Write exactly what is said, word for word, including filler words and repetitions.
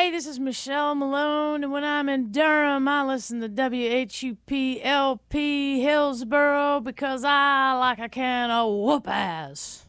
Hey, this is Michelle Malone, and when I'm in Durham, I listen to W H U P L P Hillsboro because I like a can of whoop ass.